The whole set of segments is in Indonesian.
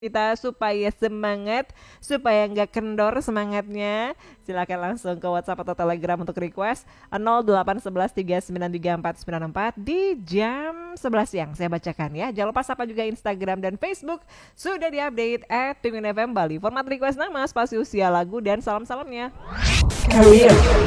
kita supaya semangat, supaya nggak kendor semangatnya, silakan langsung ke WhatsApp atau Telegram untuk request 0811 3934 di jam 11 siang. Saya bacakan ya. Jangan lupa sapa juga Instagram dan Facebook sudah diupdate @PinginFM Bali. Format request nama, spasi usia, lagu dan salam-salamnya. Career.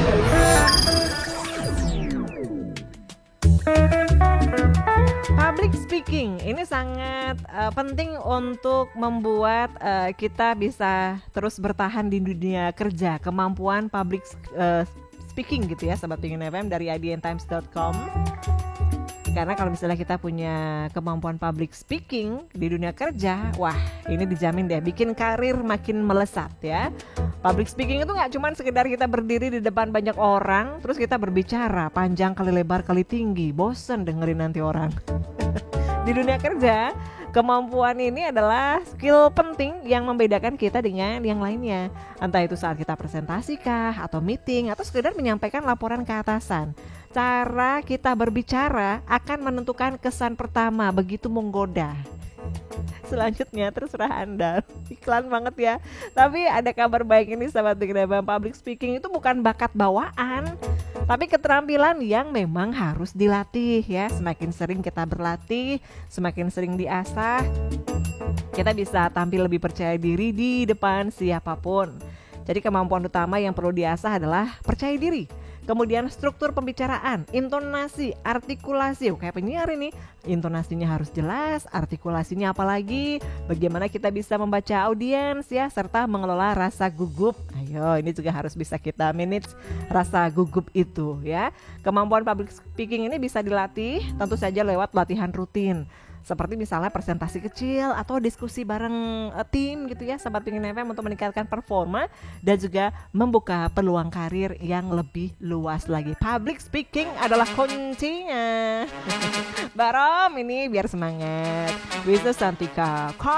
Public speaking ini sangat penting untuk membuat kita bisa terus bertahan di dunia kerja. Kemampuan public speaking gitu ya, Sobat Pingin FM dari idntimes.com. Karena kalau misalnya kita punya kemampuan public speaking di dunia kerja, wah ini dijamin deh bikin karir makin melesat ya. Public speaking itu gak cuma sekedar kita berdiri di depan banyak orang, terus kita berbicara panjang kali lebar kali tinggi, bosen dengerin nanti orang. Di dunia kerja, kemampuan ini adalah skill penting yang membedakan kita dengan yang lainnya. Entah itu saat kita presentasi kah, atau meeting, atau sekedar menyampaikan laporan ke atasan. Cara kita berbicara akan menentukan kesan pertama, begitu menggoda. Selanjutnya terserah Anda. Iklan banget ya. Tapi ada kabar baik ini Sahabat Pingin. Public speaking itu bukan bakat bawaan, tapi keterampilan yang memang harus dilatih ya. Semakin sering kita berlatih, semakin sering diasah, kita bisa tampil lebih percaya diri di depan siapapun. Jadi kemampuan utama yang perlu diasah adalah percaya diri. Kemudian struktur pembicaraan, intonasi, artikulasi. Kayak penyiar ini, intonasinya harus jelas, artikulasinya apalagi, bagaimana kita bisa membaca audiens ya, serta mengelola rasa gugup. Ayo, ini juga harus bisa kita manage rasa gugup itu ya. Kemampuan public speaking ini bisa dilatih, tentu saja lewat latihan rutin. Seperti misalnya presentasi kecil atau diskusi bareng tim gitu ya, Sobat Pingin FM, untuk meningkatkan performa dan juga membuka peluang karir yang lebih luas lagi. Public speaking adalah kuncinya. Barom ini biar semangat. Wisnu Santika.